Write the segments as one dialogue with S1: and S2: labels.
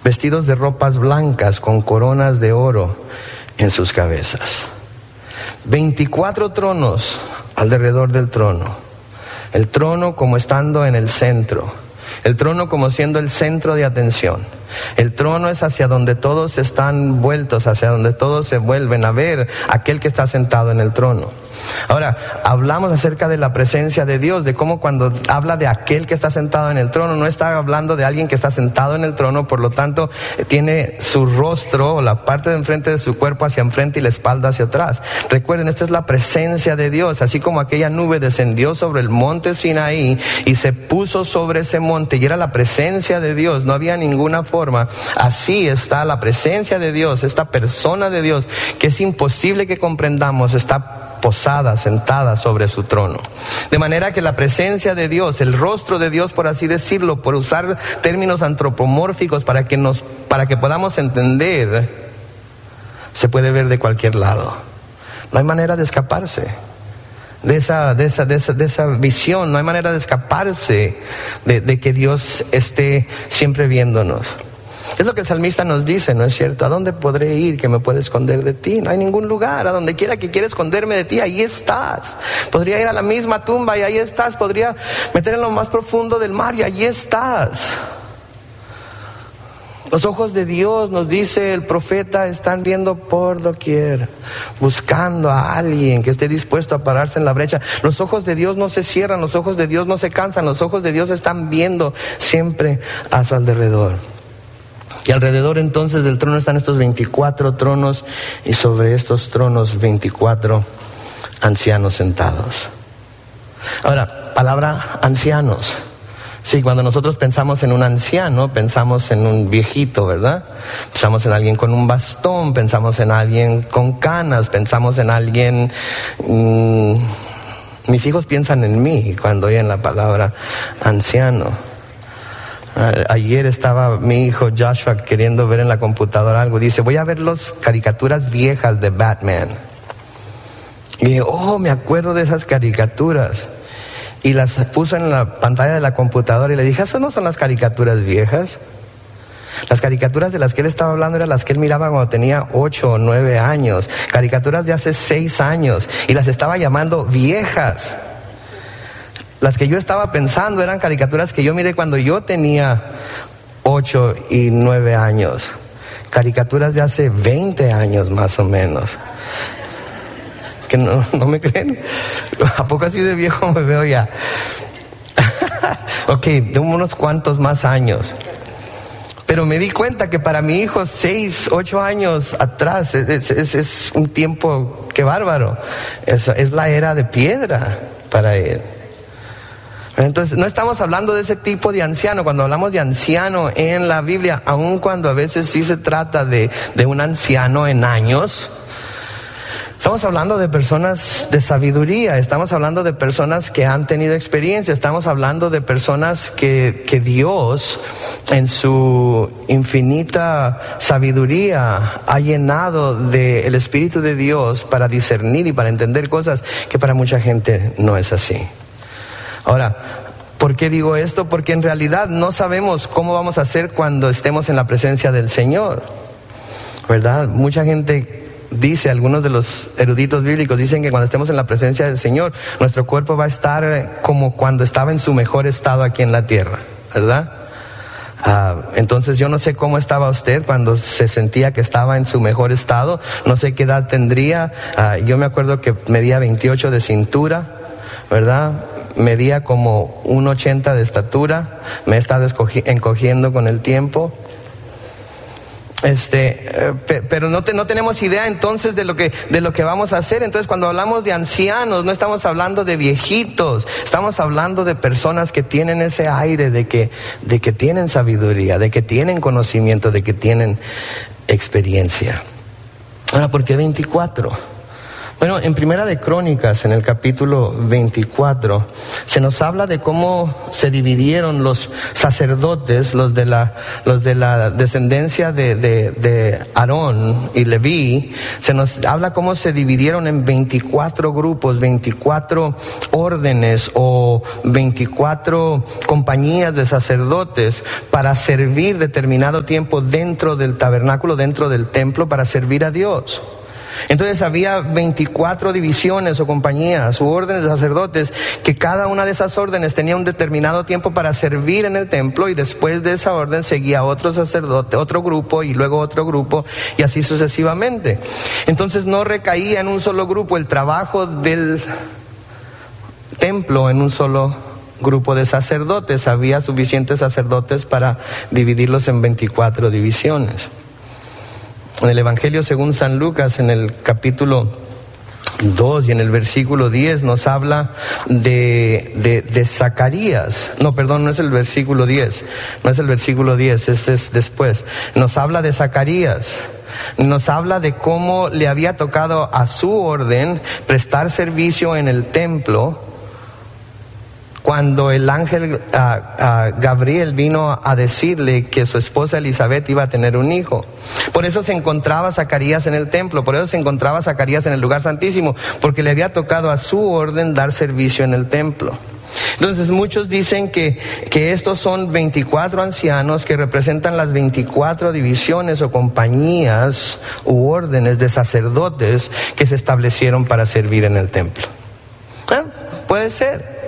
S1: vestidos de ropas blancas con coronas de oro en sus cabezas. 24 tronos alrededor del trono. El trono como estando en el centro. El trono como siendo el centro de atención. El trono es hacia donde todos están vueltos, hacia donde todos se vuelven a ver aquel que está sentado en el trono. Ahora, hablamos acerca de la presencia de Dios, de cómo cuando habla de aquel que está sentado en el trono, no está hablando de alguien que está sentado en el trono, por lo tanto, tiene su rostro, o la parte de enfrente de su cuerpo hacia enfrente y la espalda hacia atrás. Recuerden, esta es la presencia de Dios, así como aquella nube descendió sobre el monte Sinaí y se puso sobre ese monte y era la presencia de Dios, no había ninguna forma. Así está la presencia de Dios, esta persona de Dios, que es imposible que comprendamos, está posada, sentada sobre su trono. De manera que la presencia de Dios, el rostro de Dios, por así decirlo, por usar términos antropomórficos para que podamos entender, se puede ver de cualquier lado. No hay manera de escaparse de esa visión, no hay manera de escaparse de que Dios esté siempre viéndonos. Es lo que el salmista nos dice, ¿no es cierto? ¿A dónde podré ir que me pueda esconder de ti? No hay ningún lugar. A donde quiera que quiera esconderme de ti, ahí estás. Podría ir a la misma tumba y ahí estás. Podría meter en lo más profundo del mar y ahí estás. Los ojos de Dios, nos dice el profeta, están viendo por doquier, buscando a alguien que esté dispuesto a pararse en la brecha. Los ojos de Dios no se cierran, los ojos de Dios no se cansan, los ojos de Dios están viendo siempre a su alrededor. Y alrededor entonces del trono están estos 24 tronos y sobre estos tronos 24 ancianos sentados. Ahora, palabra ancianos. Sí, cuando nosotros pensamos en un anciano, pensamos en un viejito, ¿verdad? Pensamos en alguien con un bastón, pensamos en alguien con canas, pensamos en alguien... mis hijos piensan en mí cuando oyen la palabra anciano. Ayer estaba mi hijo Joshua queriendo ver en la computadora algo. Dice, voy a ver las caricaturas viejas de Batman. Y dije, me acuerdo de esas caricaturas. Y las puso en la pantalla de la computadora y le dije, ¿esas no son las caricaturas viejas? Las caricaturas de las que él estaba hablando eran las que él miraba cuando tenía 8 o 9 años. Caricaturas de hace 6 años. Y las estaba llamando viejas. Las que yo estaba pensando eran caricaturas que yo miré cuando yo tenía 8 y 9 años. Caricaturas de hace 20 años más o menos. Que no me creen. ¿A poco así de viejo me veo ya? Ok, de unos cuantos más años. Pero me di cuenta que para mi hijo 6, 8 años atrás es un tiempo, qué bárbaro. Es la era de piedra para él. Entonces, no estamos hablando de ese tipo de anciano. Cuando hablamos de anciano en la Biblia, aun cuando a veces sí se trata de un anciano en años, estamos hablando de personas de sabiduría, estamos hablando de personas que han tenido experiencia, estamos hablando de personas que Dios, en su infinita sabiduría, ha llenado del Espíritu de Dios para discernir y para entender cosas que para mucha gente no es así. Ahora, ¿por qué digo esto? Porque en realidad no sabemos cómo vamos a hacer cuando estemos en la presencia del Señor, ¿verdad? Mucha gente dice, algunos de los eruditos bíblicos dicen que cuando estemos en la presencia del Señor, nuestro cuerpo va a estar como cuando estaba en su mejor estado aquí en la tierra, ¿verdad? Entonces yo no sé cómo estaba usted cuando se sentía que estaba en su mejor estado, no sé qué edad tendría. Yo me acuerdo que medía 28 de cintura, ¿verdad? Medía como 1.80 de estatura, me he estado encogiendo con el tiempo. Pero no tenemos idea entonces de lo que vamos a hacer. Entonces cuando hablamos de ancianos, no estamos hablando de viejitos, estamos hablando de personas que tienen ese aire de que tienen sabiduría, de que tienen conocimiento, de que tienen experiencia. Ahora, ¿por qué 24? Bueno, en Primera de Crónicas, en el capítulo 24, se nos habla de cómo se dividieron los sacerdotes, los de la descendencia de Aarón y Leví. Se nos habla cómo se dividieron en 24 grupos, 24 órdenes o 24 compañías de sacerdotes para servir determinado tiempo dentro del tabernáculo, dentro del templo, para servir a Dios. Entonces había 24 divisiones o compañías u órdenes de sacerdotes, que cada una de esas órdenes tenía un determinado tiempo para servir en el templo, y después de esa orden seguía otro sacerdote, otro grupo, y luego otro grupo, y así sucesivamente. Entonces no recaía en un solo grupo el trabajo del templo, en un solo grupo de sacerdotes. Había suficientes sacerdotes para dividirlos en 24 divisiones. En el Evangelio según San Lucas, en el capítulo 2 y en el versículo 10, nos habla de Zacarías. No, perdón, no es el versículo 10. No es el versículo 10, este es después. Nos habla de Zacarías. Nos habla de cómo le había tocado a su orden prestar servicio en el templo, cuando el ángel Gabriel vino a decirle que su esposa Elizabeth iba a tener un hijo. Por eso se encontraba Zacarías en el templo, por eso se encontraba Zacarías en el lugar santísimo, porque le había tocado a su orden dar servicio en el templo. Entonces muchos dicen que estos son 24 ancianos que representan las 24 divisiones o compañías u órdenes de sacerdotes que se establecieron para servir en el templo. Puede ser.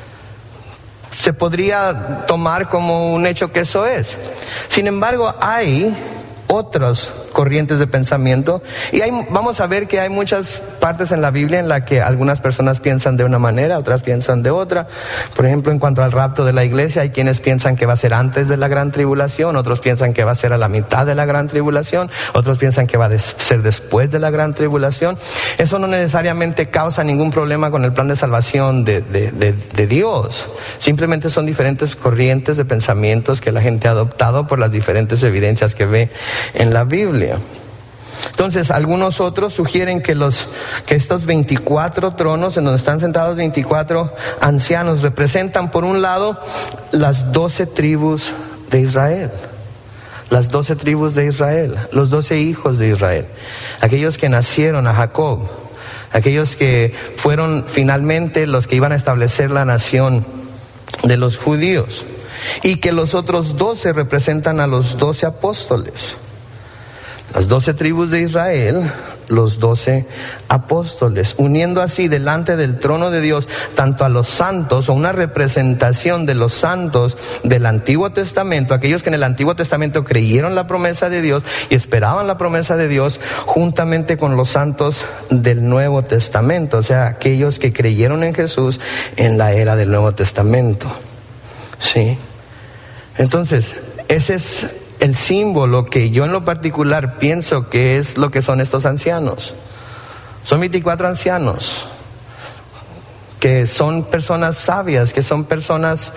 S1: Se podría tomar como un hecho que eso es. Sin embargo, hay otras corrientes de pensamiento, y vamos a ver que hay muchas partes en la Biblia en la que algunas personas piensan de una manera, otras piensan de otra. Por ejemplo, en cuanto al rapto de la iglesia, hay quienes piensan que va a ser antes de la gran tribulación, otros piensan que va a ser a la mitad de la gran tribulación, otros piensan que va a ser después de la gran tribulación. Eso no necesariamente causa ningún problema con el plan de salvación de Dios. Simplemente son diferentes corrientes de pensamientos que la gente ha adoptado por las diferentes evidencias que ve en la Biblia. Entonces, algunos otros sugieren que estos 24 tronos en donde están sentados 24 ancianos representan, por un lado, las 12 tribus de Israel. Las 12 tribus de Israel, los 12 hijos de Israel, aquellos que nacieron a Jacob, aquellos que fueron finalmente los que iban a establecer la nación de los judíos, y que los otros 12 representan a los 12 apóstoles. Las 12 tribus de Israel, los 12 apóstoles, uniendo así delante del trono de Dios tanto a los santos, o una representación de los santos del Antiguo Testamento, aquellos que en el Antiguo Testamento creyeron la promesa de Dios y esperaban la promesa de Dios, juntamente con los santos del Nuevo Testamento, o sea, aquellos que creyeron en Jesús en la era del Nuevo Testamento. ¿Sí? Entonces, ese es el símbolo que yo en lo particular pienso que es lo que son estos ancianos. Son 24 ancianos que son personas sabias, que son personas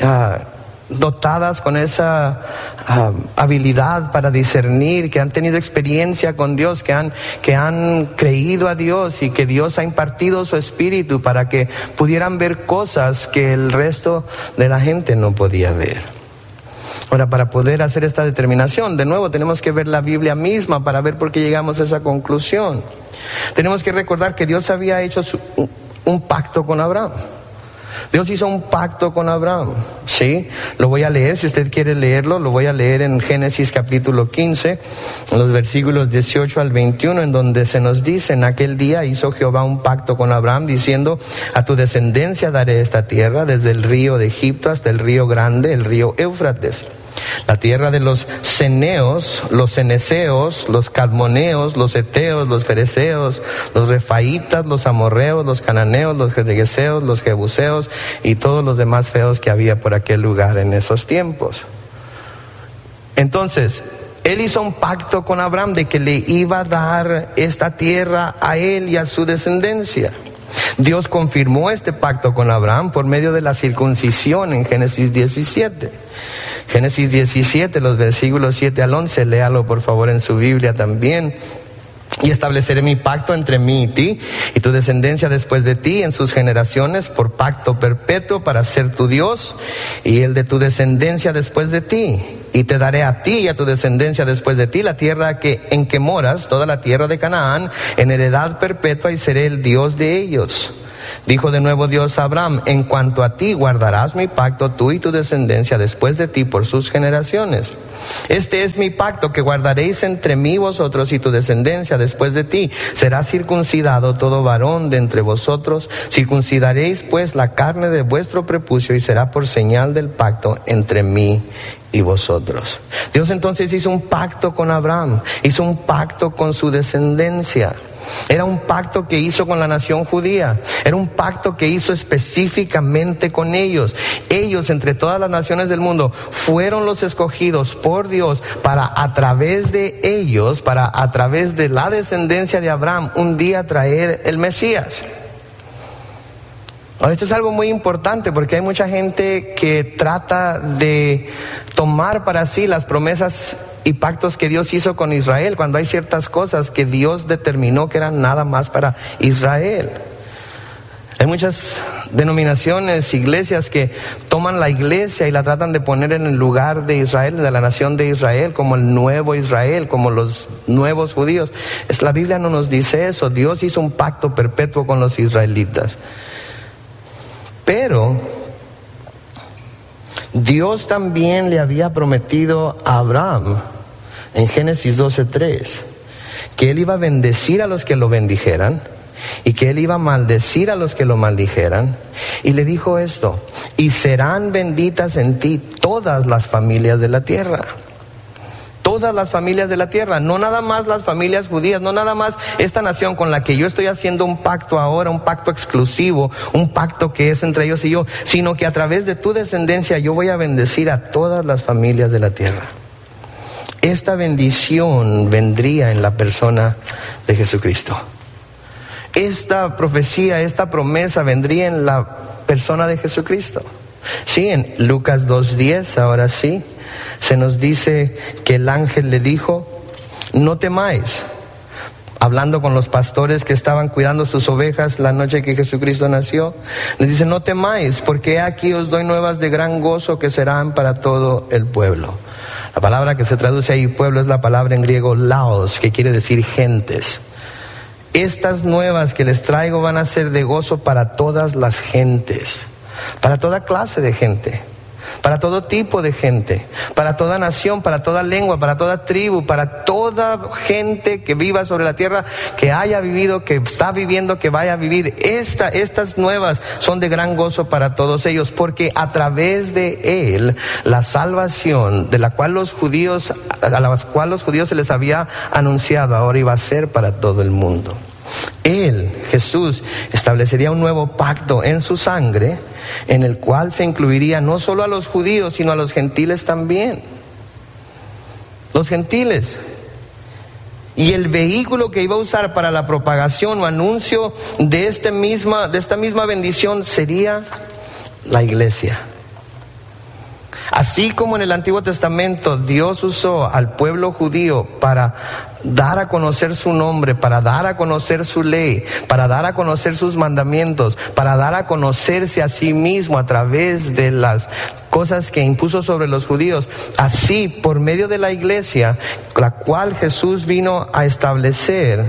S1: dotadas con esa habilidad para discernir, que han tenido experiencia con Dios, que han creído a Dios, y que Dios ha impartido su espíritu para que pudieran ver cosas que el resto de la gente no podía ver. Ahora, para poder hacer esta determinación, de nuevo tenemos que ver la Biblia misma para ver por qué llegamos a esa conclusión. Tenemos que recordar que Dios había hecho un pacto con Abraham. Dios hizo un pacto con Abraham, ¿sí? Lo voy a leer, si usted quiere leerlo, lo voy a leer en Génesis capítulo 15, en los versículos 18 al 21, en donde se nos dice: en aquel día hizo Jehová un pacto con Abraham, diciendo: a tu descendencia daré esta tierra, desde el río de Egipto hasta el río grande, el río Éufrates. La tierra de los ceneos, los ceneseos, los cadmoneos, los heteos, los fereceos, los refaitas, los amorreos, los cananeos, los gergeseos, los jebuseos y todos los demás feos que había por aquel lugar en esos tiempos. Entonces, él hizo un pacto con Abraham de que le iba a dar esta tierra a él y a su descendencia. Dios confirmó este pacto con Abraham por medio de la circuncisión en Génesis 17. Génesis 17, los versículos 7 al 11, léalo por favor en su Biblia también. Y estableceré mi pacto entre mí y ti, y tu descendencia después de ti, en sus generaciones, por pacto perpetuo, para ser tu Dios, y el de tu descendencia después de ti. Y te daré a ti y a tu descendencia después de ti la tierra en que moras, toda la tierra de Canaán, en heredad perpetua, y seré el Dios de ellos. Dijo de nuevo Dios a Abraham: en cuanto a ti guardarás mi pacto, tú y tu descendencia después de ti por sus generaciones. Este es mi pacto que guardaréis entre mí vosotros y tu descendencia después de ti. Será circuncidado todo varón de entre vosotros. Circuncidaréis pues la carne de vuestro prepucio, y será por señal del pacto entre mí y vosotros. Dios entonces hizo un pacto con Abraham, hizo un pacto con su descendencia. Era un pacto que hizo con la nación judía. Era un pacto que hizo específicamente con ellos. Ellos, entre todas las naciones del mundo, fueron los escogidos por Dios para, a través de ellos, para a través de la descendencia de Abraham, un día traer el Mesías. Ahora, esto es algo muy importante porque hay mucha gente que trata de tomar para sí las promesas y pactos que Dios hizo con Israel, cuando hay ciertas cosas que Dios determinó que eran nada más para Israel. Hay muchas denominaciones, iglesias que toman la iglesia y la tratan de poner en el lugar de Israel, de la nación de Israel, como el nuevo Israel, como los nuevos judíos. La Biblia no nos dice eso. Dios hizo un pacto perpetuo con los israelitas. Pero Dios también le había prometido a Abraham en Génesis 12:3 que él iba a bendecir a los que lo bendijeran y que él iba a maldecir a los que lo maldijeran. Y le dijo esto: y serán benditas en ti todas las familias de la tierra. Todas las familias de la tierra, no nada más las familias judías, no nada más esta nación con la que yo estoy haciendo un pacto ahora, un pacto exclusivo, un pacto que es entre ellos y yo, sino que a través de tu descendencia yo voy a bendecir a todas las familias de la tierra. Esta bendición vendría en la persona de Jesucristo. Esta profecía, esta promesa vendría en la persona de Jesucristo. Sí, en Lucas 2:10, ahora sí, se nos dice que el ángel le dijo: no temáis. Hablando con los pastores que estaban cuidando sus ovejas la noche que Jesucristo nació, les dice: no temáis, porque aquí os doy nuevas de gran gozo que serán para todo el pueblo. La palabra que se traduce ahí, pueblo, es la palabra en griego laos, que quiere decir gentes. Estas nuevas que les traigo van a ser de gozo para todas las gentes, para toda clase de gente, para todo tipo de gente, para toda nación, para toda lengua, para toda tribu, para toda gente que viva sobre la tierra, que haya vivido, que está viviendo, que vaya a vivir. Estas nuevas son de gran gozo para todos ellos, porque a través de él la salvación a la cual los judíos se les había anunciado, ahora iba a ser para todo el mundo. Él, Jesús, establecería un nuevo pacto en su sangre, en el cual se incluiría no solo a los judíos, sino a los gentiles también. Los gentiles. Y el vehículo que iba a usar para la propagación o anuncio de esta misma bendición sería la iglesia. Así como en el Antiguo Testamento Dios usó al pueblo judío para dar a conocer su nombre, para dar a conocer su ley, para dar a conocer sus mandamientos, para dar a conocerse a sí mismo a través de las cosas que impuso sobre los judíos, así por medio de la iglesia, la cual Jesús vino a establecer,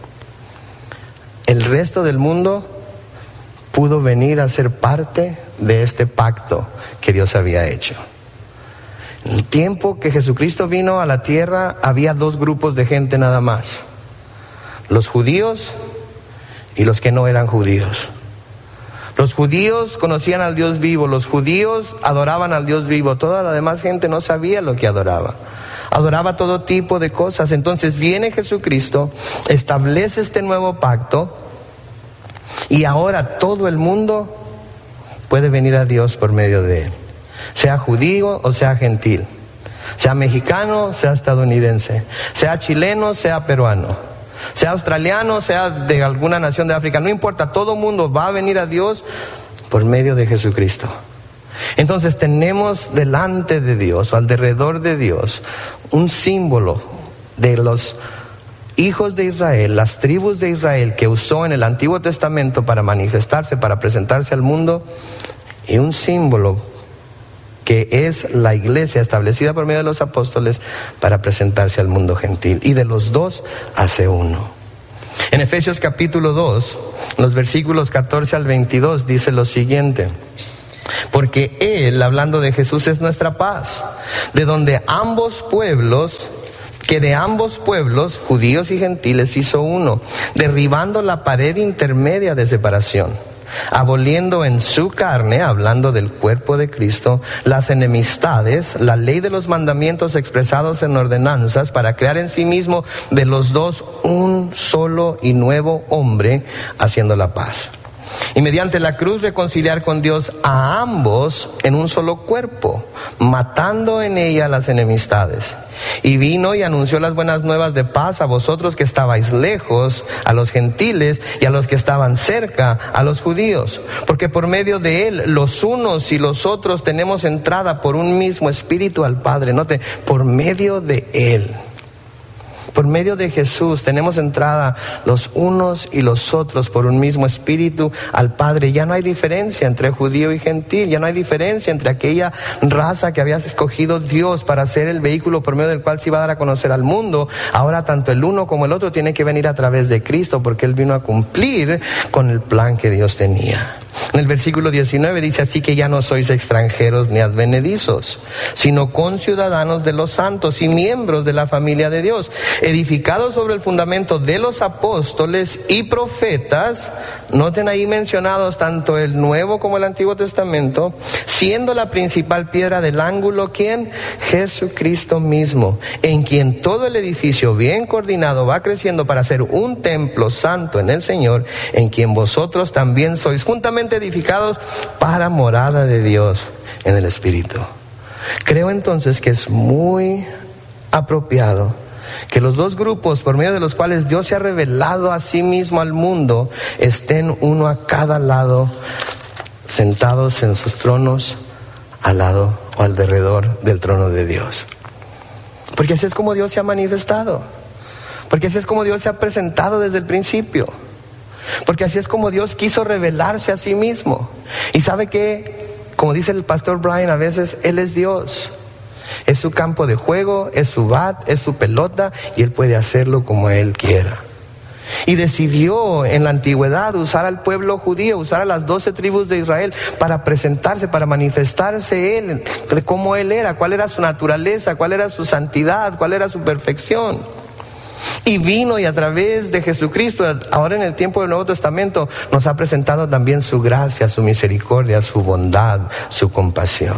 S1: el resto del mundo pudo venir a ser parte de este pacto que Dios había hecho. En el tiempo que Jesucristo vino a la tierra, había dos grupos de gente nada más: los judíos y los que no eran judíos. Los judíos conocían al Dios vivo, los judíos adoraban al Dios vivo. Toda la demás gente no sabía lo que adoraba. Adoraba todo tipo de cosas. Entonces viene Jesucristo, establece este nuevo pacto, y ahora todo el mundo puede venir a Dios por medio de él, sea judío o sea gentil, sea mexicano, sea estadounidense, sea chileno, sea peruano, sea australiano, sea de alguna nación de África, no importa, todo mundo va a venir a Dios por medio de Jesucristo. Entonces tenemos delante de Dios, o alrededor de Dios, un símbolo de los hijos de Israel, las tribus de Israel que usó en el Antiguo Testamento para manifestarse, para presentarse al mundo, y un símbolo que es la iglesia establecida por medio de los apóstoles para presentarse al mundo gentil. Y de los dos hace uno. En Efesios capítulo 2, los versículos 14 al 22, dice lo siguiente: porque Él, hablando de Jesús, es nuestra paz, de ambos pueblos, judíos y gentiles, hizo uno, derribando la pared intermedia de separación, aboliendo en su carne, hablando del cuerpo de Cristo, las enemistades, la ley de los mandamientos expresados en ordenanzas, para crear en sí mismo de los dos un solo y nuevo hombre, haciendo la paz. Y mediante la cruz reconciliar con Dios a ambos en un solo cuerpo, matando en ella las enemistades. Y vino y anunció las buenas nuevas de paz a vosotros que estabais lejos, a los gentiles, y a los que estaban cerca, a los judíos. Porque por medio de Él, los unos y los otros tenemos entrada por un mismo espíritu al Padre. Note, por medio de Él. Por medio de Jesús tenemos entrada los unos y los otros por un mismo espíritu al Padre. Ya no hay diferencia entre judío y gentil, ya no hay diferencia entre aquella raza que había escogido Dios para ser el vehículo por medio del cual se iba a dar a conocer al mundo. Ahora tanto el uno como el otro tiene que venir a través de Cristo, porque Él vino a cumplir con el plan que Dios tenía. En el versículo 19 dice: así que ya no sois extranjeros ni advenedizos, sino conciudadanos de los santos y miembros de la familia de Dios, edificados sobre el fundamento de los apóstoles y profetas. Noten ahí mencionados tanto el Nuevo como el Antiguo Testamento, siendo la principal piedra del ángulo, ¿quién? Jesucristo mismo, en quien todo el edificio bien coordinado va creciendo para ser un templo santo en el Señor, en quien vosotros también sois juntamente edificados para morada de Dios en el Espíritu. Creo entonces que es muy apropiado que los dos grupos por medio de los cuales Dios se ha revelado a sí mismo al mundo estén uno a cada lado, sentados en sus tronos, al lado o alrededor del trono de Dios. Porque así es como Dios se ha manifestado, porque así es como Dios se ha presentado desde el principio, porque así es como Dios quiso revelarse a sí mismo. Y sabe que, como dice el pastor Brian, a veces Él es Dios. Es su campo de juego, es su bat, es su pelota, y Él puede hacerlo como Él quiera. Y decidió en la antigüedad usar al pueblo judío, usar a las 12 tribus de Israel para presentarse, para manifestarse Él, de cómo Él era, cuál era su naturaleza, cuál era su santidad, cuál era su perfección. Y vino y a través de Jesucristo, ahora en el tiempo del Nuevo Testamento, nos ha presentado también su gracia, su misericordia, su bondad, su compasión.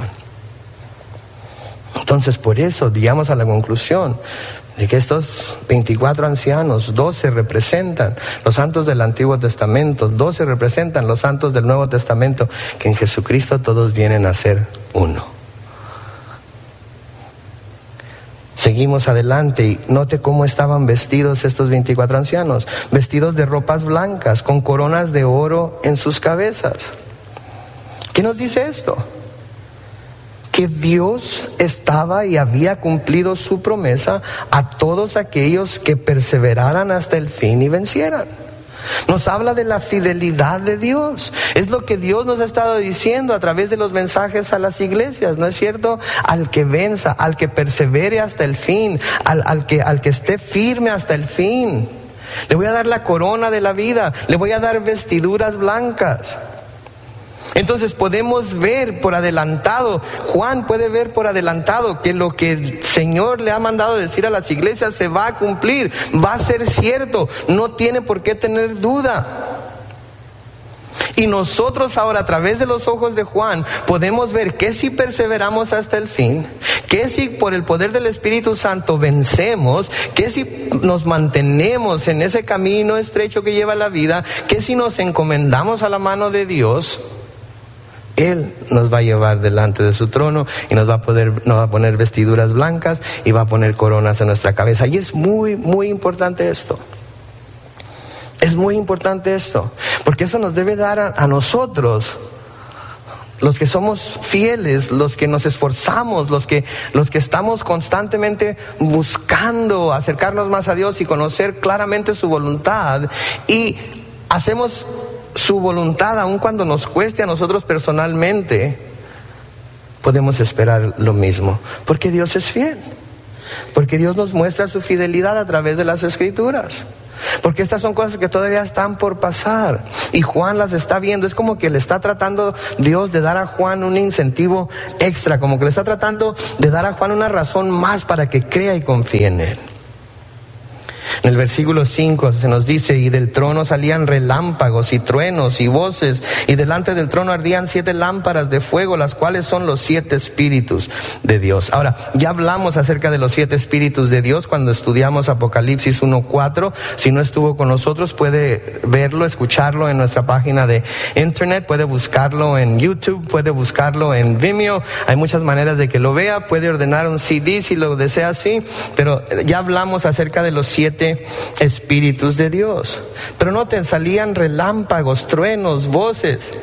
S1: Entonces, por eso llegamos a la conclusión de que estos 24 ancianos, 12 representan los santos del Antiguo Testamento, 12 representan los santos del Nuevo Testamento, que en Jesucristo todos vienen a ser uno. Seguimos adelante y note cómo estaban vestidos estos 24 ancianos, vestidos de ropas blancas, con coronas de oro en sus cabezas. ¿Qué nos dice esto? Que Dios estaba y había cumplido su promesa a todos aquellos que perseveraran hasta el fin y vencieran. Nos habla de la fidelidad de Dios. Es lo que Dios nos ha estado diciendo a través de los mensajes a las iglesias, ¿no es cierto? Al que venza, al que persevere hasta el fin, al que esté firme hasta el fin. Le voy a dar la corona de la vida, le voy a dar vestiduras blancas. Entonces podemos ver por adelantado, Juan puede ver por adelantado que lo que el Señor le ha mandado decir a las iglesias se va a cumplir, va a ser cierto, no tiene por qué tener duda. Y nosotros ahora a través de los ojos de Juan podemos ver que si perseveramos hasta el fin, que si por el poder del Espíritu Santo vencemos, que si nos mantenemos en ese camino estrecho que lleva la vida, que si nos encomendamos a la mano de Dios, Él nos va a llevar delante de su trono y nos va a poner vestiduras blancas y va a poner coronas en nuestra cabeza. Y es muy, muy importante esto. Es muy importante esto, porque eso nos debe dar a nosotros los que somos fieles, los que nos esforzamos, los que estamos constantemente buscando acercarnos más a Dios y conocer claramente su voluntad, y hacemos su voluntad aun cuando nos cueste a nosotros personalmente, podemos esperar lo mismo, porque Dios es fiel, porque Dios nos muestra su fidelidad a través de las Escrituras. Porque estas son cosas que todavía están por pasar y Juan las está viendo. Es como que le está tratando Dios de dar a Juan un incentivo extra, como que le está tratando de dar a Juan una razón más para que crea y confíe en él. En el versículo 5 se nos dice: y del trono salían relámpagos y truenos y voces, y delante del trono ardían 7 lámparas de fuego, las cuales son los 7 espíritus de Dios. Ahora, ya hablamos acerca de los 7 espíritus de Dios cuando estudiamos Apocalipsis 1:4. Si no estuvo con nosotros, puede verlo, escucharlo en nuestra página de internet, puede buscarlo en YouTube, puede buscarlo en Vimeo. Hay muchas maneras de que lo vea, puede ordenar un CD si lo desea así, pero ya hablamos acerca de los 7 espíritus de Dios. Pero noten, salían relámpagos, truenos, voces.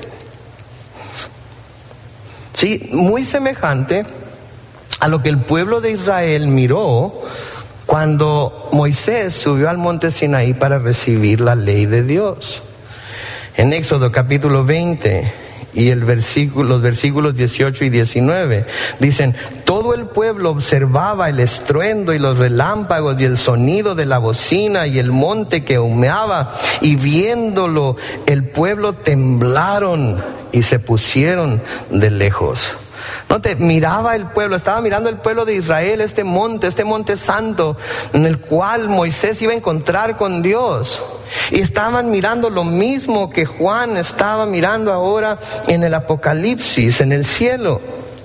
S1: Sí, muy semejante a lo que el pueblo de Israel miró cuando Moisés subió al monte Sinaí para recibir la ley de Dios. En Éxodo capítulo 20 y los versículos 18 y 19 dicen: todo el pueblo observaba el estruendo y los relámpagos y el sonido de la bocina y el monte que humeaba, y viéndolo el pueblo temblaron y se pusieron de lejos. Note, miraba el pueblo, estaba mirando el pueblo de Israel este monte santo en el cual Moisés iba a encontrar con Dios. Y estaban mirando lo mismo que Juan estaba mirando ahora en el Apocalipsis, en el cielo.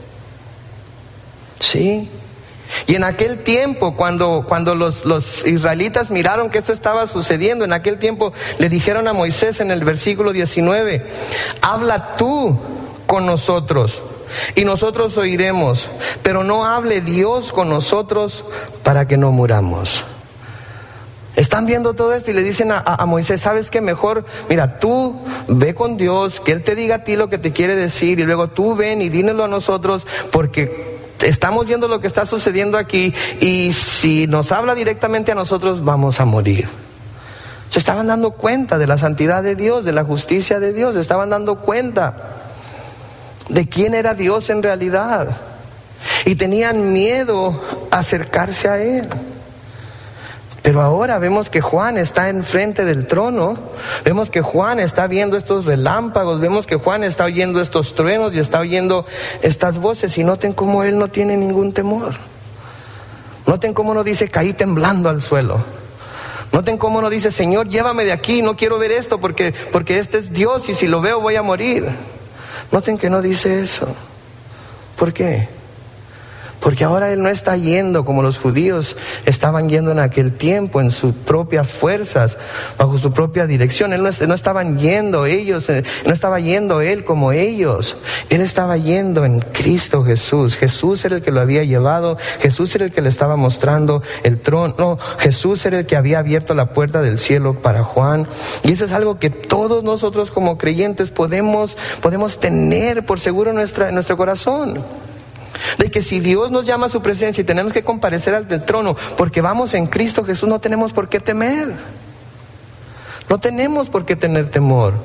S1: Sí. Y en aquel tiempo, cuando los israelitas miraron que esto estaba sucediendo, en aquel tiempo le dijeron a Moisés en el versículo 19: habla tú con nosotros y nosotros oiremos, pero no hable Dios con nosotros para que no muramos. Están viendo todo esto y le dicen a Moisés: ¿sabes qué? Mejor, mira, tú ve con Dios, que Él te diga a ti lo que te quiere decir, y luego tú ven y dínoslo a nosotros, porque estamos viendo lo que está sucediendo aquí, y si nos habla directamente a nosotros vamos a morir. Se estaban dando cuenta de la santidad de Dios, de la justicia de Dios, se estaban dando cuenta de quién era Dios en realidad, y tenían miedo a acercarse a Él. Pero ahora vemos que Juan está enfrente del trono, vemos que Juan está viendo estos relámpagos, vemos que Juan está oyendo estos truenos y está oyendo estas voces, y noten cómo él no tiene ningún temor. Noten cómo no dice: caí temblando al suelo. Noten cómo no dice: Señor, llévame de aquí, no quiero ver esto porque este es Dios y si lo veo voy a morir. Noten que no dice eso. ¿Por qué? Porque ahora él no está yendo como los judíos estaban yendo en aquel tiempo, en sus propias fuerzas, bajo su propia dirección. Él no estaban yendo ellos, no estaba yendo él como ellos. Él estaba yendo en Cristo Jesús. Jesús era el que lo había llevado, Jesús era el que le estaba mostrando el trono, Jesús era el que había abierto la puerta del cielo para Juan. Y eso es algo que todos nosotros como creyentes podemos tener por seguro en nuestro corazón. De que si Dios nos llama a su presencia y tenemos que comparecer ante el trono porque vamos en Cristo Jesús, no tenemos por qué temer. No tenemos por qué tener temor.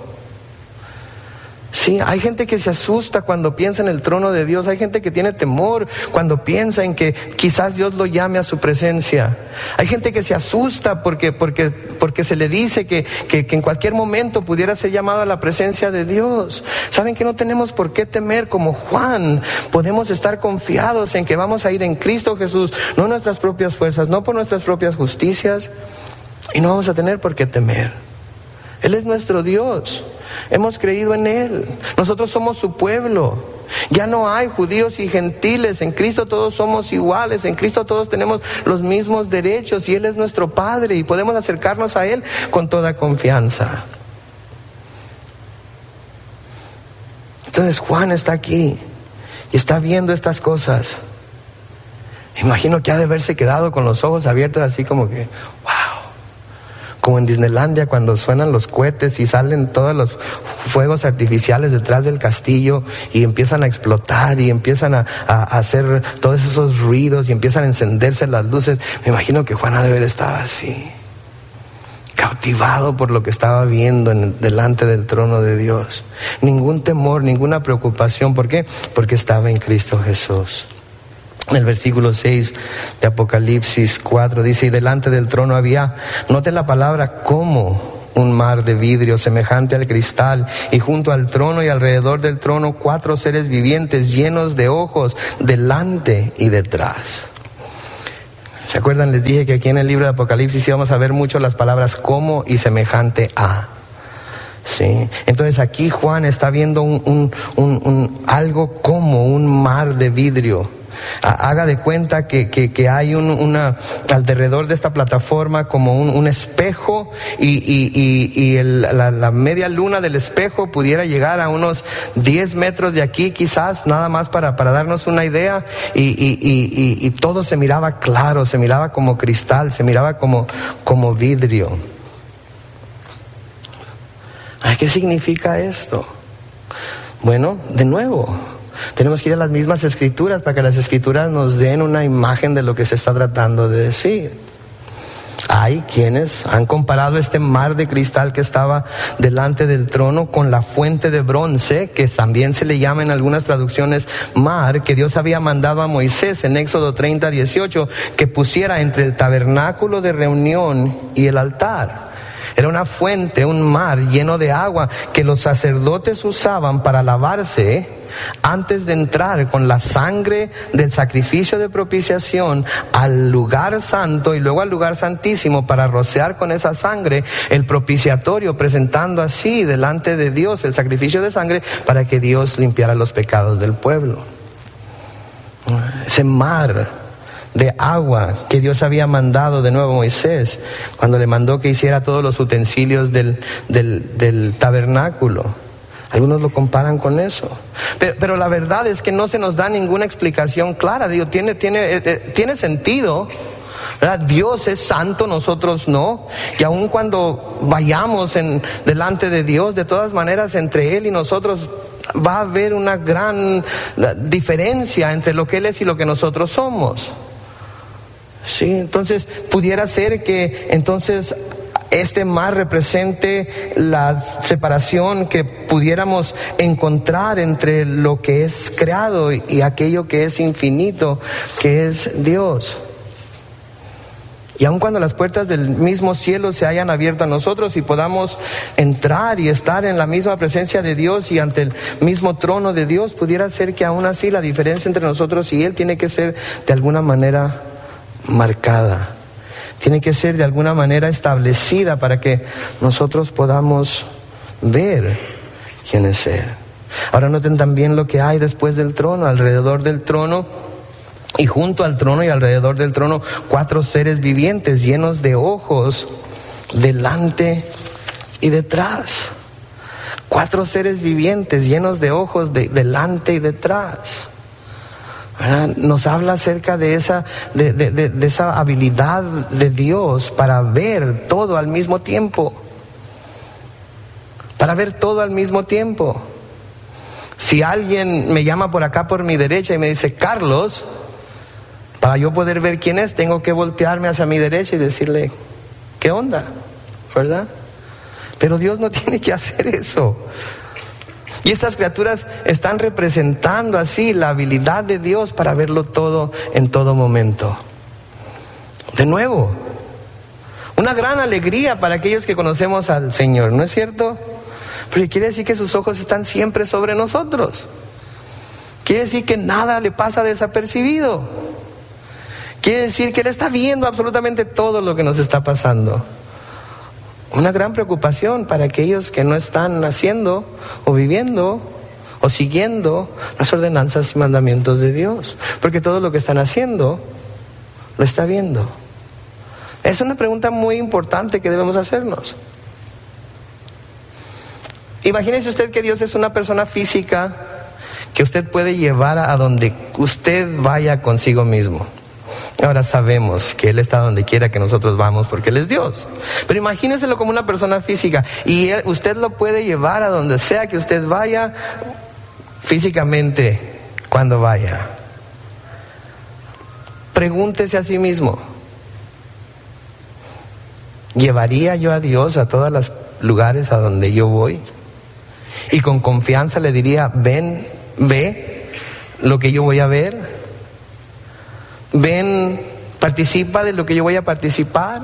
S1: Sí, hay gente que se asusta cuando piensa en el trono de Dios. Hay gente que tiene temor cuando piensa en que quizás Dios lo llame a su presencia. Hay gente que se asusta porque se le dice que en cualquier momento pudiera ser llamado a la presencia de Dios. Saben que no tenemos por qué temer. Como Juan, podemos estar confiados en que vamos a ir en Cristo Jesús, no en nuestras propias fuerzas, no por nuestras propias justicias, y no vamos a tener por qué temer. Él es nuestro Dios. Hemos creído en Él. Nosotros somos su pueblo. Ya no hay judíos y gentiles. En Cristo todos somos iguales. En Cristo todos tenemos los mismos derechos. Y Él es nuestro Padre. Y podemos acercarnos a Él con toda confianza. Entonces Juan está aquí y está viendo estas cosas. Imagino que ha de haberse quedado con los ojos abiertos así como que, wow. como en Disneylandia cuando suenan los cohetes y salen todos los fuegos artificiales detrás del castillo y empiezan a explotar y empiezan a hacer todos esos ruidos y empiezan a encenderse las luces. Me imagino que Juan ha de haber estado así, cautivado por lo que estaba viendo delante del trono de Dios. Ningún temor, ninguna preocupación. ¿Por qué? Porque estaba en Cristo Jesús. En el versículo 6 de Apocalipsis 4 dice: y delante del trono había, noten la palabra, como un mar de vidrio semejante al cristal, y junto al trono y alrededor del trono 4 seres vivientes llenos de ojos delante y detrás. ¿Se acuerdan? Les dije que aquí en el libro de Apocalipsis íbamos a ver mucho las palabras como y semejante a. ¿Sí? Entonces aquí Juan está viendo algo como un mar de vidrio. Haga de cuenta que hay alrededor de esta plataforma como un espejo y la media luna del espejo pudiera llegar a unos 10 metros de aquí quizás, nada más para darnos una idea, y todo se miraba claro, se miraba como cristal, se miraba como vidrio. ¿Qué significa esto? Bueno, de nuevo, tenemos que ir a las mismas escrituras para que las escrituras nos den una imagen de lo que se está tratando de decir. Hay quienes han comparado este mar de cristal que estaba delante del trono con la fuente de bronce, que también se le llama en algunas traducciones mar, que Dios había mandado a Moisés en Éxodo 30:18, que pusiera entre el tabernáculo de reunión y el altar. Era una fuente, un mar lleno de agua que los sacerdotes usaban para lavarse antes de entrar con la sangre del sacrificio de propiciación al lugar santo y luego al lugar santísimo, para rociar con esa sangre el propiciatorio, presentando así delante de Dios el sacrificio de sangre para que Dios limpiara los pecados del pueblo. Ese mar de agua que Dios había mandado de nuevo a Moisés cuando le mandó que hiciera todos los utensilios del tabernáculo. Algunos lo comparan con eso, pero la verdad es que no se nos da ninguna explicación clara. Digo, tiene sentido, ¿verdad? Dios es santo, nosotros no, y aun cuando vayamos delante de Dios, de todas maneras entre Él y nosotros va a haber una gran diferencia entre lo que Él es y lo que nosotros somos. Sí, entonces pudiera ser que entonces este mar represente la separación que pudiéramos encontrar entre lo que es creado y aquello que es infinito, que es Dios. Y aun cuando las puertas del mismo cielo se hayan abierto a nosotros y podamos entrar y estar en la misma presencia de Dios y ante el mismo trono de Dios, pudiera ser que aún así la diferencia entre nosotros y Él tiene que ser de alguna manera marcada. Tiene que ser de alguna manera establecida para que nosotros podamos ver quién es Él. Ahora noten también lo que hay después del trono, alrededor del trono y junto al trono y alrededor del trono 4 seres vivientes llenos de ojos delante y detrás. 4 seres vivientes llenos de ojos delante y detrás. ¿Verdad? Nos habla acerca de esa habilidad de Dios para ver todo al mismo tiempo. Para ver todo al mismo tiempo. Si alguien me llama por acá por mi derecha y me dice Carlos, para yo poder ver quién es, tengo que voltearme hacia mi derecha y decirle, ¿qué onda? ¿Verdad? Pero Dios no tiene que hacer eso. Y estas criaturas están representando así la habilidad de Dios para verlo todo en todo momento. De nuevo, una gran alegría para aquellos que conocemos al Señor, ¿no es cierto? Porque quiere decir que sus ojos están siempre sobre nosotros. Quiere decir que nada le pasa desapercibido. Quiere decir que Él está viendo absolutamente todo lo que nos está pasando. Una gran preocupación para aquellos que no están haciendo o viviendo o siguiendo las ordenanzas y mandamientos de Dios, porque todo lo que están haciendo lo está viendo. Es una pregunta muy importante que debemos hacernos. Imagínese usted que Dios es una persona física que usted puede llevar a donde usted vaya consigo mismo. Ahora sabemos que Él está donde quiera que nosotros vamos porque Él es Dios. Pero imagínenselo como una persona física y usted lo puede llevar a donde sea que usted vaya físicamente cuando vaya. Pregúntese a sí mismo, ¿llevaría yo a Dios a todos los lugares a donde yo voy? Y con confianza le diría, ven, ve lo que yo voy a ver. Ven, participa de lo que yo voy a participar.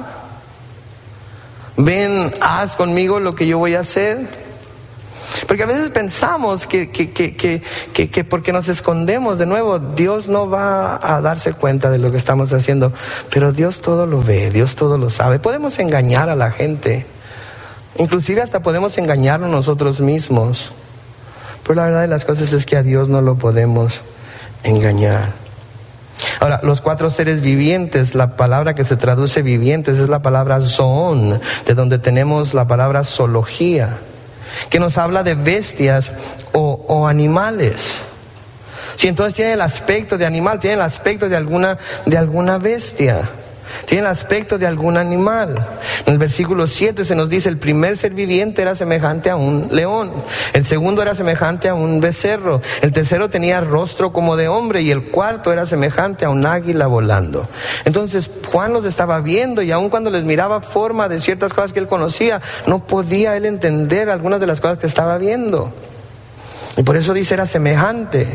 S1: Ven, haz conmigo lo que yo voy a hacer. Porque a veces pensamos que porque nos escondemos, de nuevo, Dios no va a darse cuenta de lo que estamos haciendo. Pero Dios todo lo ve, Dios todo lo sabe. Podemos engañar a la gente. Inclusive hasta podemos engañarnos nosotros mismos. Pero la verdad de las cosas es que a Dios no lo podemos engañar. Ahora, los 4 seres vivientes, la palabra que se traduce vivientes es la palabra zoon, de donde tenemos la palabra zoología, que nos habla de bestias o animales. Sí, entonces tiene el aspecto de animal, tiene el aspecto de alguna bestia, tiene el aspecto de algún animal. En el versículo 7 se nos dice, el primer ser viviente era semejante a un león, el segundo era semejante a un becerro, el tercero tenía rostro como de hombre y el cuarto era semejante a un águila volando. Entonces Juan los estaba viendo y aun cuando les miraba forma de ciertas cosas que él conocía, no podía él entender algunas de las cosas que estaba viendo. Y por eso dice era semejante.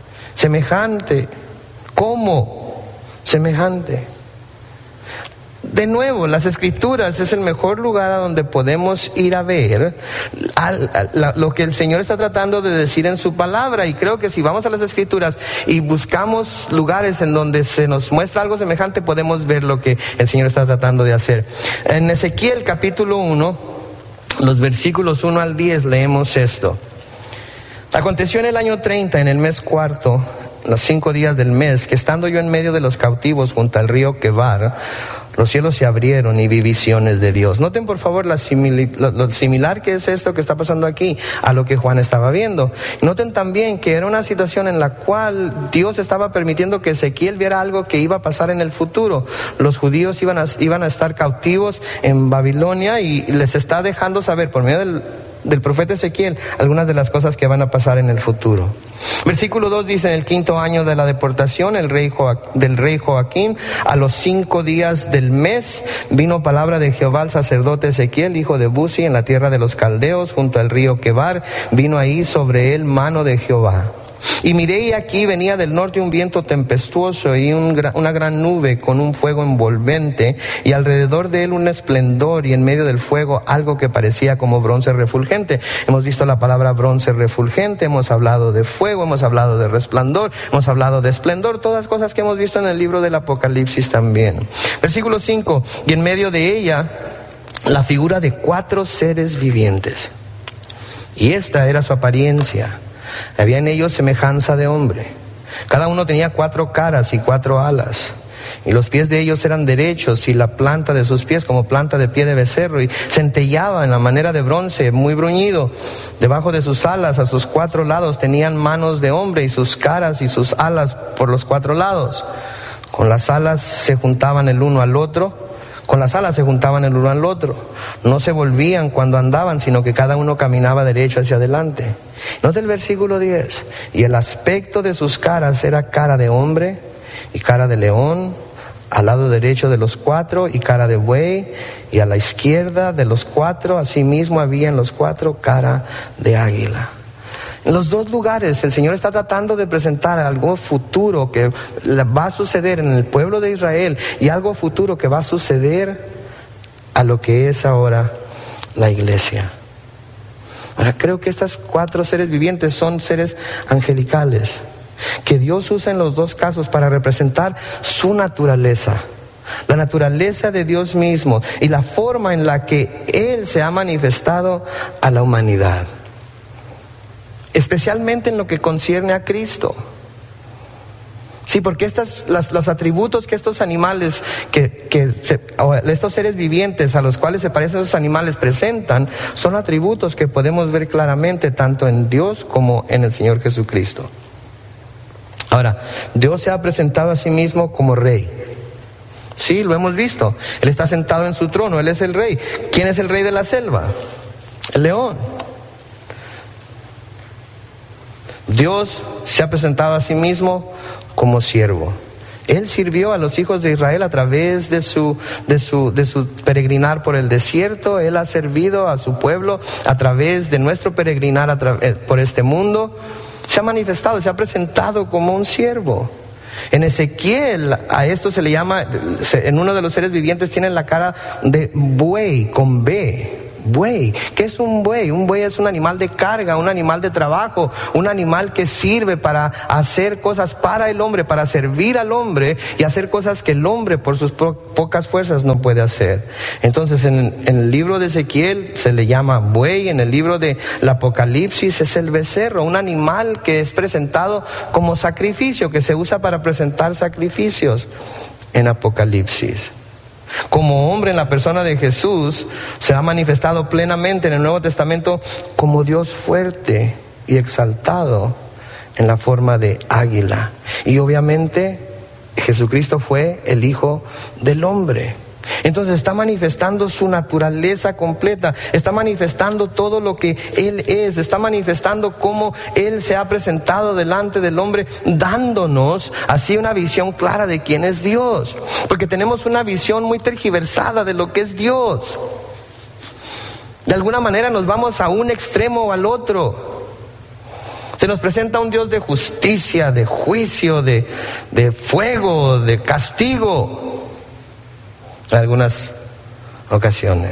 S1: ¿Cómo? Semejante. De nuevo, las Escrituras es el mejor lugar a donde podemos ir a ver lo que el Señor está tratando de decir en su palabra. Y creo que si vamos a las Escrituras y buscamos lugares en donde se nos muestra algo semejante, podemos ver lo que el Señor está tratando de hacer. En Ezequiel capítulo 1, los versículos 1 al 10, leemos esto. Aconteció en el año 30, en el mes cuarto, los 5 días del mes, que estando yo en medio de los cautivos junto al río Quebar, los cielos se abrieron y vi visiones de Dios. Noten por favor lo similar que es esto que está pasando aquí a lo que Juan estaba viendo. Noten también que era una situación en la cual Dios estaba permitiendo que Ezequiel viera algo que iba a pasar en el futuro. Los judíos iban a estar cautivos en Babilonia y les está dejando saber por medio del profeta Ezequiel algunas de las cosas que van a pasar en el futuro. Versículo 2 dice, en el 5.º año de la deportación del rey Joaquín, a los 5 días del mes, vino palabra de Jehová al sacerdote Ezequiel, hijo de Buzi, en la tierra de los caldeos, junto al río Quebar. Vino ahí sobre él mano de Jehová. Y miré y aquí venía del norte un viento tempestuoso y una gran nube con un fuego envolvente y alrededor de él un esplendor y en medio del fuego algo que parecía como bronce refulgente. Hemos visto la palabra bronce refulgente, hemos hablado de fuego, hemos hablado de resplandor, hemos hablado de esplendor, todas cosas que hemos visto en el libro del Apocalipsis también. Versículo 5, y en medio de ella la figura de 4 seres vivientes. Y esta era su apariencia. Había en ellos semejanza de hombre. Cada uno tenía 4 caras y 4 alas. Y los pies de ellos eran derechos y la planta de sus pies como planta de pie de becerro. Y centellaba en la manera de bronce, muy bruñido. Debajo de sus alas, a sus 4 lados, tenían manos de hombre y sus caras y sus alas por los 4 lados. Con las alas se juntaban el uno al otro. No se volvían cuando andaban, sino que cada uno caminaba derecho hacia adelante. Nota el versículo 10. Y el aspecto de sus caras era cara de hombre y cara de león, al lado derecho de los 4, y cara de buey, y a la izquierda de los 4, asimismo había en los 4 cara de águila. En los 2 lugares el Señor está tratando de presentar algo futuro que va a suceder en el pueblo de Israel y algo futuro que va a suceder a lo que es ahora la iglesia. Ahora creo que estas 4 seres vivientes son seres angelicales que Dios usa en los 2 casos para representar su naturaleza. La naturaleza de Dios mismo y la forma en la que Él se ha manifestado a la humanidad. Especialmente en lo que concierne a Cristo. Sí, porque los atributos que estos animales, estos seres vivientes a los cuales se parecen esos animales presentan, son atributos que podemos ver claramente tanto en Dios como en el Señor Jesucristo. Ahora, Dios se ha presentado a sí mismo como Rey. Sí, lo hemos visto. Él está sentado en su trono, Él es el rey. ¿Quién es el rey de la selva? El león. Dios se ha presentado a sí mismo como siervo. Él sirvió a los hijos de Israel a través de su peregrinar por el desierto. Él ha servido a su pueblo a través de nuestro peregrinar por este mundo. Se ha manifestado, se ha presentado como un siervo. En Ezequiel, a esto se le llama, en uno de los seres vivientes tienen la cara de buey, con B. Buey. ¿Qué es un buey? Un buey es un animal de carga, un animal de trabajo, un animal que sirve para hacer cosas para el hombre, para servir al hombre y hacer cosas que el hombre por sus pocas fuerzas no puede hacer. Entonces en el libro de Ezequiel se le llama buey, en el libro del Apocalipsis es el becerro, un animal que es presentado como sacrificio, que se usa para presentar sacrificios en Apocalipsis. Como hombre en la persona de Jesús se ha manifestado plenamente en el Nuevo Testamento como Dios fuerte y exaltado en la forma de águila. Y obviamente Jesucristo fue el Hijo del Hombre. Entonces está manifestando su naturaleza completa, está manifestando todo lo que Él es, está manifestando cómo Él se ha presentado delante del hombre, dándonos así una visión clara de quién es Dios, porque tenemos una visión muy tergiversada de lo que es Dios. De alguna manera nos vamos a un extremo o al otro. Se nos presenta un Dios de justicia, de juicio, de fuego, de castigo, en algunas ocasiones.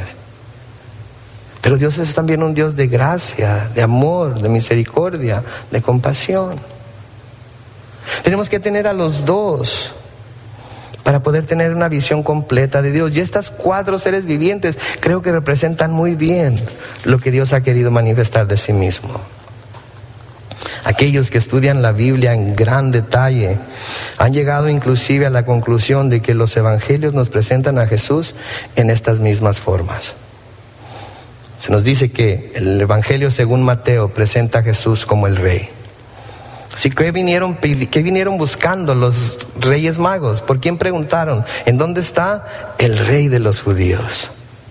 S1: Pero Dios es también un Dios de gracia, de amor, de misericordia, de compasión. Tenemos que tener a los dos para poder tener una visión completa de Dios. Y estas 4 seres vivientes creo que representan muy bien lo que Dios ha querido manifestar de sí mismo. Aquellos que estudian la Biblia en gran detalle han llegado inclusive a la conclusión de que los evangelios nos presentan a Jesús en estas mismas formas. Se nos dice que el evangelio según Mateo presenta a Jesús como el rey. Así que ¿qué vinieron buscando los reyes magos? ¿Por quién preguntaron? ¿En dónde está el rey de los judíos?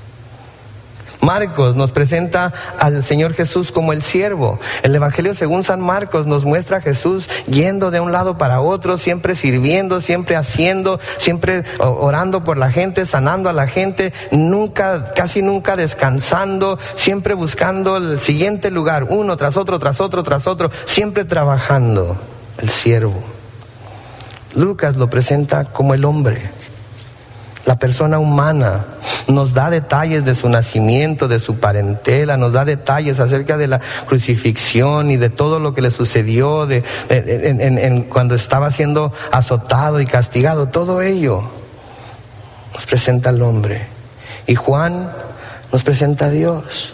S1: Marcos nos presenta al Señor Jesús como el siervo. El Evangelio según San Marcos nos muestra a Jesús yendo de un lado para otro, siempre sirviendo, siempre haciendo, siempre orando por la gente, sanando a la gente, casi nunca descansando, siempre buscando el siguiente lugar, uno tras otro, siempre trabajando, el siervo. Lucas lo presenta como el hombre, la persona humana. Nos da detalles de su nacimiento, de su parentela, nos da detalles acerca de la crucifixión y de todo lo que le sucedió cuando estaba siendo azotado y castigado. Todo ello nos presenta al hombre. Y Juan nos presenta a Dios.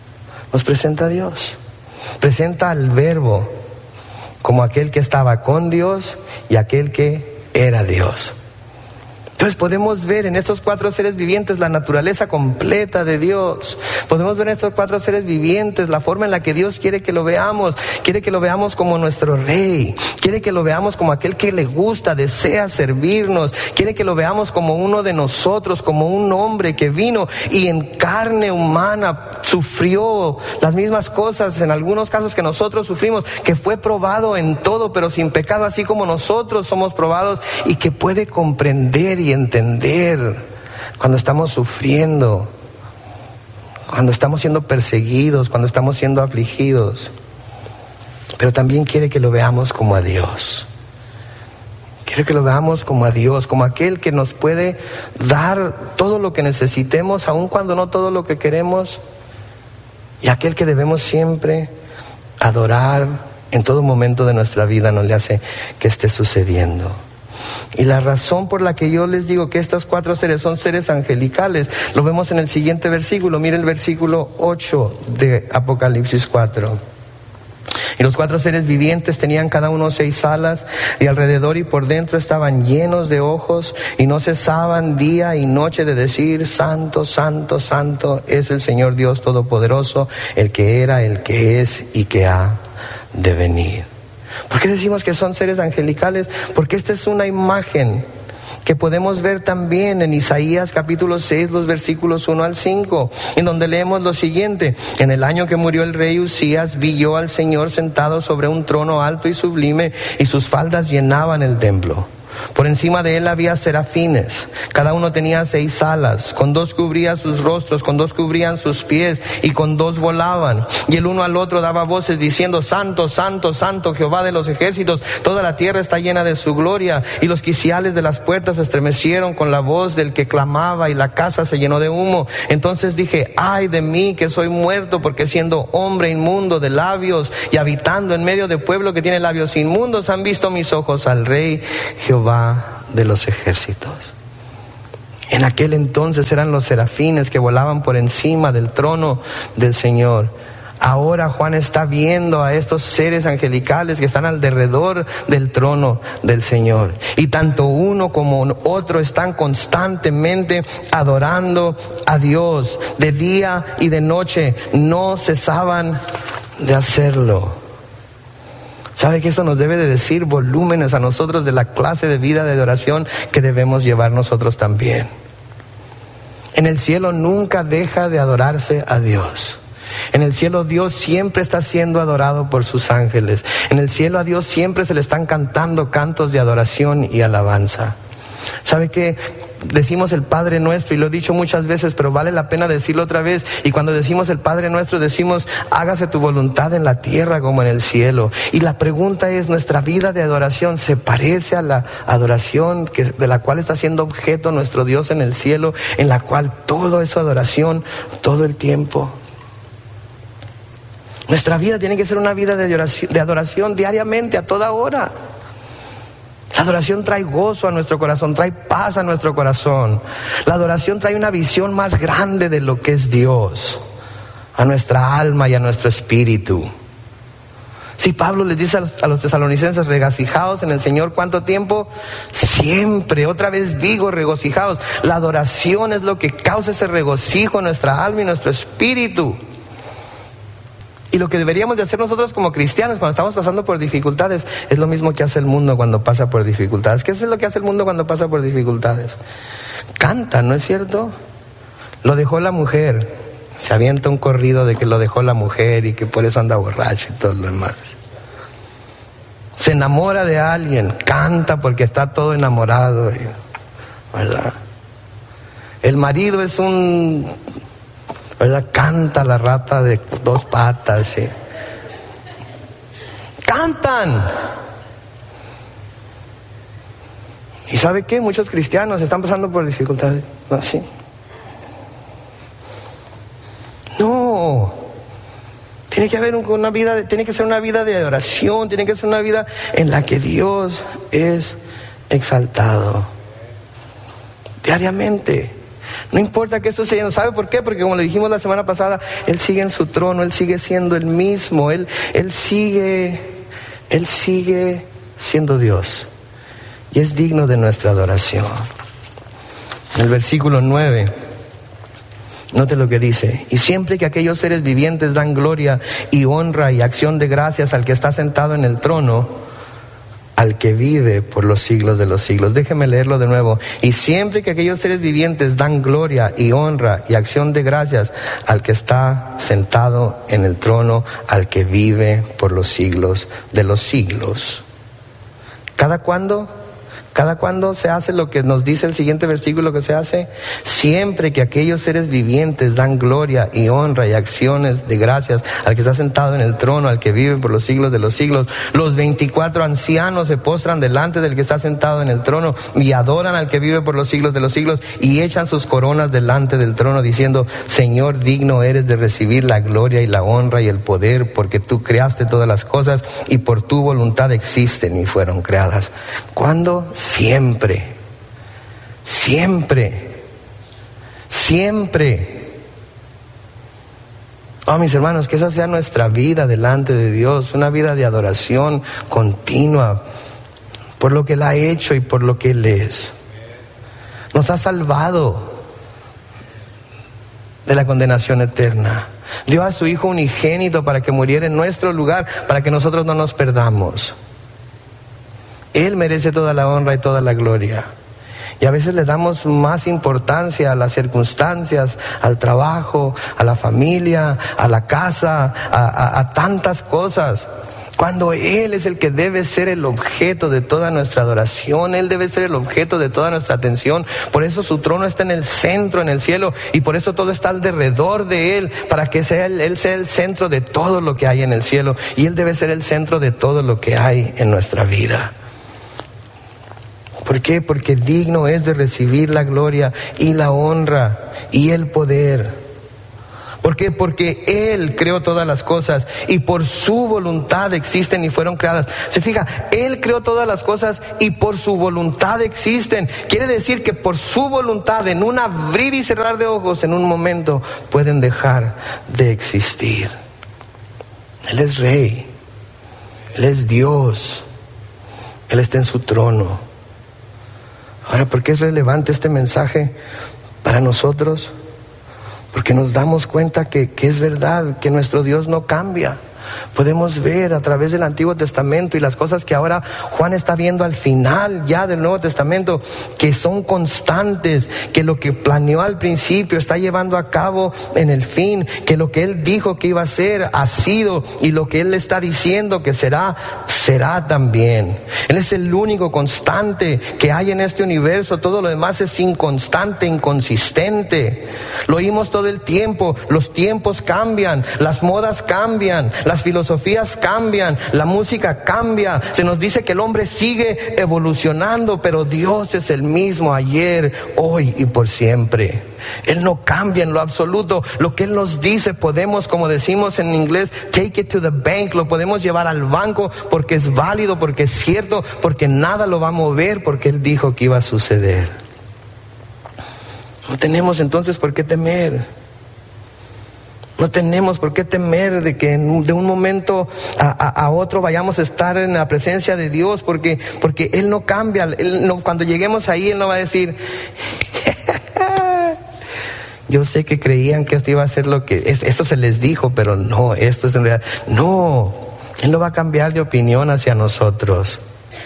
S1: Presenta al Verbo como aquel que estaba con Dios y aquel que era Dios. Entonces podemos ver en estos 4 seres vivientes la naturaleza completa de Dios. Podemos ver en estos 4 seres vivientes la forma en la que Dios quiere que lo veamos. Quiere que lo veamos como nuestro rey. Quiere que lo veamos como aquel que le gusta, desea servirnos. Quiere que lo veamos como uno de nosotros, como un hombre que vino y en carne humana sufrió las mismas cosas, en algunos casos que nosotros sufrimos, que fue probado en todo pero sin pecado, así como nosotros somos probados, y que puede comprender y entender cuando estamos sufriendo, cuando estamos siendo perseguidos, cuando estamos siendo afligidos. Pero también quiere que lo veamos como a Dios. Quiere que lo veamos como a Dios, como aquel que nos puede dar todo lo que necesitemos, aun cuando no todo lo que queremos, y aquel que debemos siempre adorar en todo momento de nuestra vida, no le hace que esté sucediendo. Y la razón por la que yo les digo que estos 4 seres son seres angelicales, lo vemos en el siguiente versículo. Mire el versículo 8 de Apocalipsis 4. Y los 4 seres vivientes tenían cada uno 6 alas, y alrededor y por dentro estaban llenos de ojos, y no cesaban día y noche de decir: Santo, Santo, Santo es el Señor Dios Todopoderoso, el que era, el que es y que ha de venir. ¿Por qué decimos que son seres angelicales? Porque esta es una imagen que podemos ver también en Isaías capítulo 6, los versículos 1 al 5, en donde leemos lo siguiente: en el año que murió el rey Usías, vi yo al Señor sentado sobre un trono alto y sublime, y sus faldas llenaban el templo. Por encima de él había serafines, cada uno tenía 6 alas, con 2 cubría sus rostros, con 2 cubrían sus pies, y con 2 volaban. Y el uno al otro daba voces diciendo: Santo, Santo, Santo, Jehová de los ejércitos, toda la tierra está llena de su gloria. Y los quiciales de las puertas se estremecieron con la voz del que clamaba, y la casa se llenó de humo. Entonces dije: ay de mí, que soy muerto, porque siendo hombre inmundo de labios y habitando en medio de pueblo que tiene labios inmundos, han visto mis ojos al Rey Jehová de los ejércitos. En aquel entonces eran los serafines que volaban por encima del trono del Señor. Ahora Juan está viendo a estos seres angelicales que están alrededor del trono del Señor. Y tanto uno como otro están constantemente adorando a Dios. De día y de noche no cesaban de hacerlo. ¿Sabe que esto nos debe de decir volúmenes a nosotros de la clase de vida de adoración que debemos llevar nosotros también? En el cielo nunca deja de adorarse a Dios. En el cielo Dios siempre está siendo adorado por sus ángeles. En el cielo a Dios siempre se le están cantando cantos de adoración y alabanza. ¿Sabe qué? Decimos el Padre Nuestro, y lo he dicho muchas veces, pero vale la pena decirlo otra vez. Y cuando decimos el Padre Nuestro, decimos: hágase tu voluntad en la tierra como en el cielo. Y la pregunta es: ¿nuestra vida de adoración se parece a la adoración de la cual está siendo objeto nuestro Dios en el cielo, en la cual todo es adoración todo el tiempo? Nuestra vida tiene que ser una vida de adoración diariamente, a toda hora. La adoración trae gozo a nuestro corazón, trae paz a nuestro corazón. La adoración trae una visión más grande de lo que es Dios a nuestra alma y a nuestro espíritu. Si Pablo les dice a los tesalonicenses: regocijaos en el Señor, ¿cuánto tiempo? Siempre. Otra vez digo, regocijaos. La adoración es lo que causa ese regocijo en nuestra alma y nuestro espíritu. Y lo que deberíamos de hacer nosotros como cristianos cuando estamos pasando por dificultades es lo mismo que hace el mundo cuando pasa por dificultades. ¿Qué es lo que hace el mundo cuando pasa por dificultades? Canta, ¿no es cierto? Lo dejó la mujer. Se avienta un corrido de que lo dejó la mujer y que por eso anda borracho y todo lo demás. Se enamora de alguien, canta porque está todo enamorado, ¿verdad? El marido es ¿verdad? Canta la rata de 2 patas, ¿sí? Cantan. ¿Y sabe qué? Muchos cristianos están pasando por dificultades así. No. Tiene que haber una vida, tiene que ser una vida de adoración, tiene que ser una vida en la que Dios es exaltado diariamente. No importa qué suceda. ¿Sabe por qué? Porque como le dijimos la semana pasada, Él sigue en su trono, Él sigue siendo el mismo, Él sigue siendo Dios. Y es digno de nuestra adoración. En el versículo 9, note lo que dice: y siempre que aquellos seres vivientes dan gloria y honra y acción de gracias al que está sentado en el trono, al que vive por los siglos de los siglos. Déjeme leerlo de nuevo. Y siempre que aquellos seres vivientes dan gloria y honra y acción de gracias al que está sentado en el trono, al que vive por los siglos de los siglos. ¿Cada cuándo? ¿Cada cuándo se hace lo que nos dice el siguiente versículo que se hace? Siempre que aquellos seres vivientes dan gloria y honra y acciones de gracias al que está sentado en el trono, al que vive por los siglos de los siglos. Los 24 ancianos se postran delante del que está sentado en el trono y adoran al que vive por los siglos de los siglos y echan sus coronas delante del trono diciendo: Señor, digno eres de recibir la gloria y la honra y el poder, porque tú creaste todas las cosas y por tu voluntad existen y fueron creadas. ¿Cuándo? Siempre, siempre, siempre. Oh, mis hermanos, que esa sea nuestra vida delante de Dios, una vida de adoración continua por lo que Él ha hecho y por lo que Él es. Nos ha salvado de la condenación eterna. Dio a su Hijo unigénito para que muriera en nuestro lugar, para que nosotros no nos perdamos. Él merece toda la honra y toda la gloria. Y a veces le damos más importancia a las circunstancias, al trabajo, a la familia, a la casa, a tantas cosas. Cuando Él es el que debe ser el objeto de toda nuestra adoración, Él debe ser el objeto de toda nuestra atención. Por eso su trono está en el centro, en el cielo, y por eso todo está alrededor de Él, para que Él sea el centro de todo lo que hay en el cielo. Y Él debe ser el centro de todo lo que hay en nuestra vida. ¿Por qué? Porque digno es de recibir la gloria y la honra y el poder. ¿Por qué? Porque Él creó todas las cosas y por su voluntad existen y fueron creadas. Se fija, Él creó todas las cosas y por su voluntad existen. Quiere decir que por su voluntad, en un abrir y cerrar de ojos, en un momento, pueden dejar de existir. Él es Rey, Él es Dios, Él está en su trono. Ahora, ¿por qué es relevante este mensaje para nosotros? Porque nos damos cuenta que es verdad, que nuestro Dios no cambia. Podemos ver a través del Antiguo Testamento y las cosas que ahora Juan está viendo al final ya del Nuevo Testamento, que son constantes, que lo que planeó al principio está llevando a cabo en el fin, que lo que Él dijo que iba a ser, ha sido, y lo que Él está diciendo que será, será también. Él es el único constante que hay en este universo. Todo lo demás es inconstante, inconsistente. Lo oímos todo el tiempo. Los tiempos cambian, las modas cambian, las filosofías cambian, la música cambia. Se nos dice que el hombre sigue evolucionando, pero Dios es el mismo ayer, hoy y por siempre. Él no cambia en lo absoluto. Lo que Él nos dice podemos, como decimos en inglés, take it to the bank. Lo podemos llevar al banco porque es válido, porque es cierto, porque nada lo va a mover, porque Él dijo que iba a suceder. No tenemos entonces por qué temer. No tenemos por qué temer de que de un momento a otro vayamos a estar en la presencia de Dios, porque Él no cambia. Él no, cuando lleguemos ahí, Él no va a decir, yo sé que creían que esto iba a ser lo que, esto se les dijo, pero no, esto es en realidad. No, Él no va a cambiar de opinión hacia nosotros.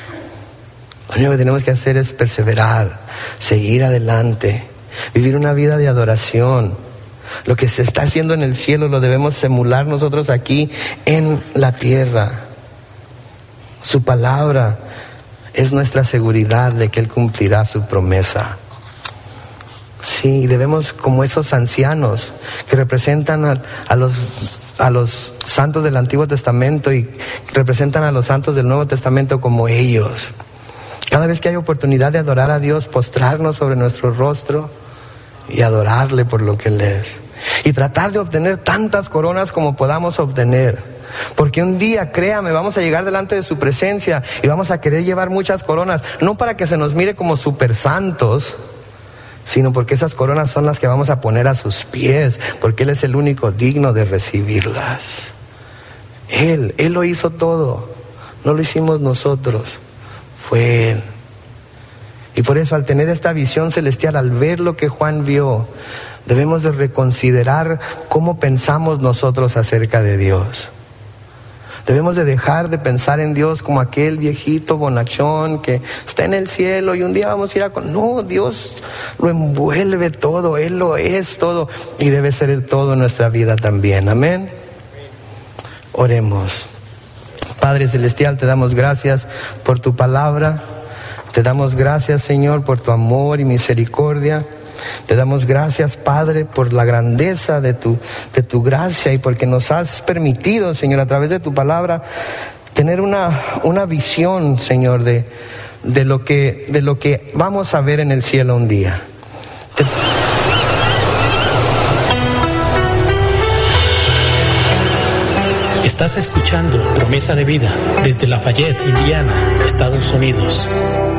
S1: Lo único que tenemos que hacer es perseverar, seguir adelante, vivir una vida de adoración. Lo que se está haciendo en el cielo lo debemos emular nosotros aquí en la tierra. Su palabra es nuestra seguridad de que Él cumplirá su promesa. Sí, debemos, como esos ancianos que representan a los santos del Antiguo Testamento y representan a los santos del Nuevo Testamento, como ellos. Cada vez que hay oportunidad de adorar a Dios, postrarnos sobre nuestro rostro y adorarle por lo que Él es. Y tratar de obtener tantas coronas como podamos obtener. Porque un día, créame, vamos a llegar delante de su presencia y vamos a querer llevar muchas coronas. No para que se nos mire como super santos, sino porque esas coronas son las que vamos a poner a sus pies, porque Él es el único digno de recibirlas. Él lo hizo todo. No lo hicimos nosotros. Fue Él. Y por eso, al tener esta visión celestial, al ver lo que Juan vio, debemos de reconsiderar cómo pensamos nosotros acerca de Dios. Debemos de dejar de pensar en Dios como aquel viejito bonachón que está en el cielo y un día vamos a ir a... No, Dios lo envuelve todo, Él lo es todo y debe ser el todo en nuestra vida también. Amén. Oremos. Padre Celestial, te damos gracias por tu palabra. Te damos gracias, Señor, por tu amor y misericordia. Te damos gracias, Padre, por la grandeza de tu gracia y porque nos has permitido, Señor, a través de tu palabra, tener una visión, Señor, de lo que vamos a ver en el cielo un día.
S2: Estás escuchando Promesa de Vida desde Lafayette, Indiana, Estados Unidos.